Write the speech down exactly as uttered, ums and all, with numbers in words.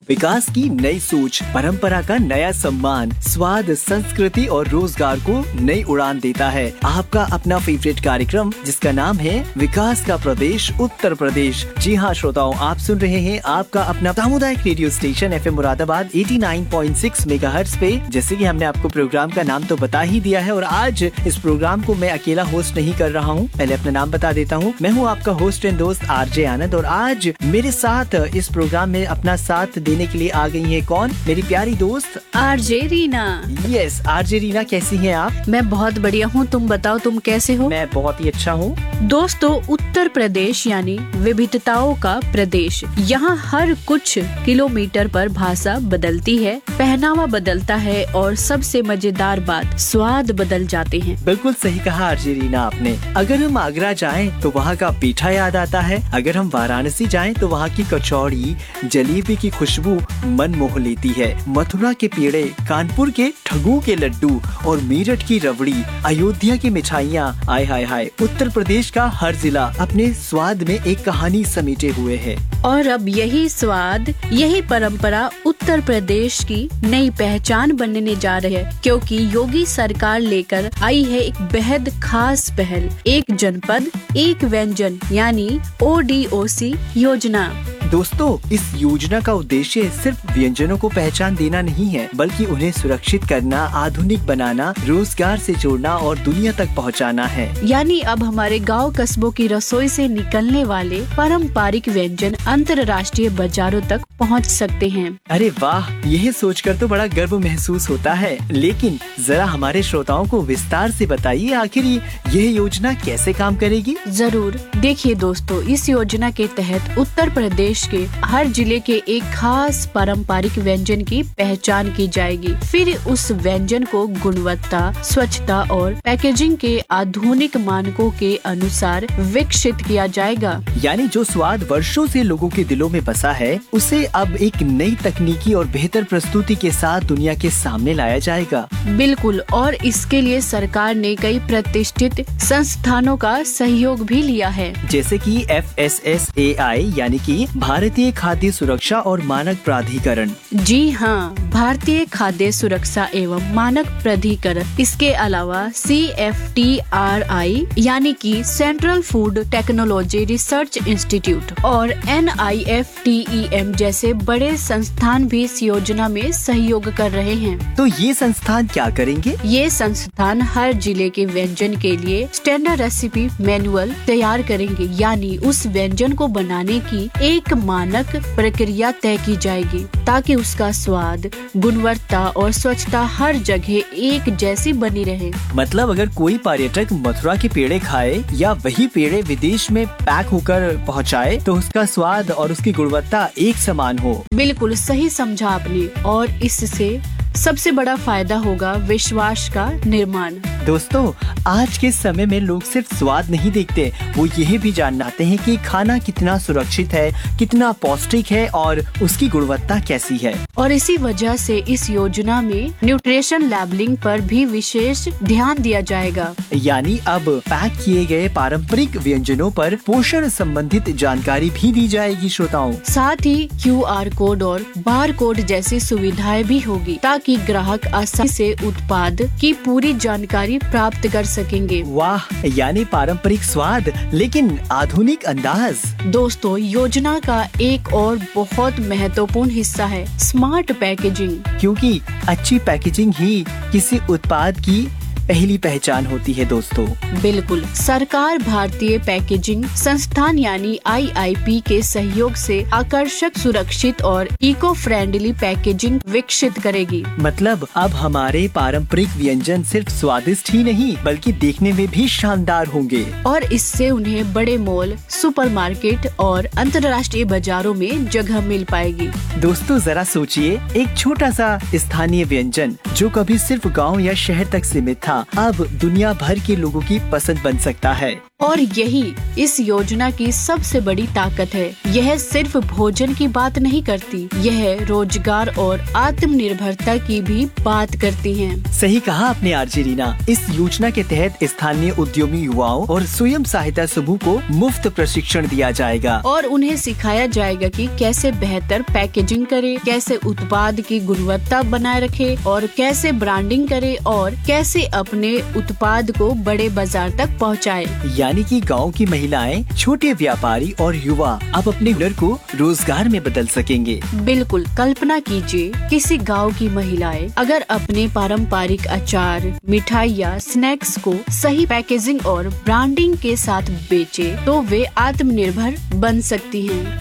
विकास की नई सोच, परंपरा का नया सम्मान, स्वाद, संस्कृति और रोजगार को नई उड़ान देता है। आपका अपना फेवरेट कार्यक्रम जिसका नाम है विकास का प्रदेश उत्तर प्रदेश। जी हाँ श्रोताओं, आप सुन रहे हैं आपका अपना सामुदायिक radio station F M Moradabad नवासी पॉइंट छह मेगाहर्ट्ज पे। जैसे कि हमने आपको प्रोग्राम का नाम तो बता ही दिया है और आज इस प्रोग्राम को मैं अकेला होस्ट नहीं कर रहा हूँ। पहले अपना नाम बता देता हूँ। मैं हूँ आपका होस्ट एंड दोस्त आरजे आनंद और आज मेरे साथ इस प्रोग्राम में अपना साथ देने के लिए आ गई है कौन? मेरी प्यारी दोस्त RJ Reena. Yes RJ Reena, कैसी हैं आप? मैं बहुत बढ़िया हूँ, तुम बताओ तुम कैसे हो? मैं बहुत ही अच्छा हूँ। दोस्तों, उत्तर प्रदेश यानी विविधताओं का प्रदेश। यहाँ हर कुछ किलोमीटर पर भाषा बदलती है, पहनावा बदलता है और सबसे मजेदार बात, स्वाद बदल जाते हैं। बिल्कुल सही कहा आरजे रीना आपने। अगर हम आगरा जाएं तो वहाँ का पीठा याद आता है, अगर हम वाराणसी जाएं तो वहाँ की कचौड़ी, जलेबी की खुशबू मन मोह लेती है। मथुरा के पेड़े, कानपुर के ठगू के लड्डू और मेरठ की रबड़ी, अयोध्या की मिठाइयाँ, आय हाय हाय। उत्तर प्रदेश का हर जिला अपने स्वाद में एक कहानी समेटे हुए है। और अब यही स्वाद, यही परंपरा उत्तर प्रदेश की नई पहचान बनने जा रही है, क्योंकि योगी सरकार लेकर आई है एक बेहद खास पहल, एक जनपद एक व्यंजन यानी ओ डी ओ सी योजना। दोस्तों, इस योजना का उद्देश्य सिर्फ व्यंजनों को पहचान देना नहीं है, बल्कि उन्हें सुरक्षित करना, आधुनिक बनाना, रोजगार से जोड़ना और दुनिया तक पहुंचाना है। यानी अब हमारे गांव कस्बों की रसोई से निकलने वाले पारंपरिक व्यंजन अंतर्राष्ट्रीय बाजारों तक पहुंच सकते हैं। अरे वाह, यह सोचकर तो बड़ा गर्व महसूस होता है। लेकिन जरा हमारे श्रोताओं को विस्तार से बताइए, आखिर यह योजना कैसे काम करेगी? जरूर। देखिए दोस्तों, इस योजना के तहत उत्तर प्रदेश के हर जिले के एक खास पारंपरिक व्यंजन की पहचान की जाएगी। फिर उस व्यंजन को गुणवत्ता, स्वच्छता और पैकेजिंग के आधुनिक मानकों के अनुसार विकसित किया जाएगा। यानी जो स्वाद वर्षों से लोगों के दिलों में बसा है, उसे अब एक नई तकनीकी और बेहतर प्रस्तुति के साथ दुनिया के सामने लाया जाएगा। बिल्कुल, और इसके लिए सरकार ने कई प्रतिष्ठित संस्थानों का सहयोग भी लिया है, जैसे कि एफ एस एस ए आई यानी कि भारतीय खाद्य सुरक्षा और मानक प्राधिकरण। जी हाँ, भारतीय खाद्य सुरक्षा एवं मानक प्राधिकरण। इसके अलावा सी एफ टी आर आई यानी कि central food technology research institute और N I F T E M जैसे बड़े संस्थान भी इस योजना में सहयोग कर रहे हैं। तो ये संस्थान क्या करेंगे? ये संस्थान हर जिले के व्यंजन के लिए स्टैंडर्ड रेसिपी मैनुअल तैयार करेंगे, यानी उस व्यंजन को बनाने की एक मानक प्रक्रिया तय की जाएगी, ताकि उसका स्वाद, गुणवत्ता और स्वच्छता हर जगह एक जैसी बनी रहे। मतलब अगर कोई पर्यटक मथुरा के पेड़े खाए या वही पेड़े विदेश में पैक होकर पहुंचाए, तो उसका स्वाद और उसकी गुणवत्ता एक समान हो। बिल्कुल सही समझा आपने, और इससे सबसे बड़ा फायदा होगा विश्वास का निर्माण। दोस्तों, आज के समय में लोग सिर्फ स्वाद नहीं देखते, वो यही भी जानना चाहते हैं कि खाना कितना सुरक्षित है, कितना पौष्टिक है और उसकी गुणवत्ता कैसी है। और इसी वजह से इस योजना में न्यूट्रिशन लेबलिंग पर भी विशेष ध्यान दिया जाएगा। यानी अब पैक किए गए पारंपरिक व्यंजनों पर पोषण संबंधित जानकारी भी दी जाएगी श्रोताओं। साथ ही क्यू आर कोड और बार कोड जैसी सुविधाएं भी होगी, ताकि ग्राहक आसानी से उत्पाद की पूरी जानकारी प्राप्त कर सकेंगे। वाह, यानी पारंपरिक स्वाद लेकिन आधुनिक अंदाज। दोस्तों, योजना का एक और बहुत महत्वपूर्ण हिस्सा है स्मार्ट पैकेजिंग, क्योंकि अच्छी पैकेजिंग ही किसी उत्पाद की पहली पहचान होती है। दोस्तों, बिल्कुल, सरकार भारतीय पैकेजिंग संस्थान यानी आई आई पी के सहयोग से आकर्षक, सुरक्षित और इको फ्रेंडली पैकेजिंग विकसित करेगी। मतलब अब हमारे पारंपरिक व्यंजन सिर्फ स्वादिष्ट ही नहीं, बल्कि देखने में भी शानदार होंगे, और इससे उन्हें बड़े मॉल, सुपरमार्केट और अंतर्राष्ट्रीय बाजारों में जगह मिल पाएगी। दोस्तों, जरा सोचिए, एक छोटा सा स्थानीय व्यंजन जो कभी सिर्फ गाँव या शहर तक सीमित था, अब दुनिया भर के लोगों की पसंद बन सकता है। और यही इस योजना की सबसे बड़ी ताकत है। यह सिर्फ भोजन की बात नहीं करती, यह रोजगार और आत्मनिर्भरता की भी बात करती है। सही कहा आपने आरजे रीना। इस योजना के तहत स्थानीय उद्यमी युवाओं और स्वयं सहायता समूह को मुफ्त प्रशिक्षण दिया जाएगा और उन्हें सिखाया जाएगा कि कैसे बेहतर पैकेजिंग करे, कैसे उत्पाद की गुणवत्ता बनाए रखे और कैसे ब्रांडिंग करे और कैसे अपने उत्पाद को बड़े बाजार तक पहुंचाए। यानी कि गांव की महिलाएं, छोटे व्यापारी और युवा अब अपने हुनर को रोजगार में बदल सकेंगे। बिल्कुल, कल्पना कीजिए किसी गांव की महिलाएं अगर अपने पारंपरिक अचार, मिठाई या स्नैक्स को सही पैकेजिंग और ब्रांडिंग के साथ बेचे तो वे आत्मनिर्भर बन सकती हैं।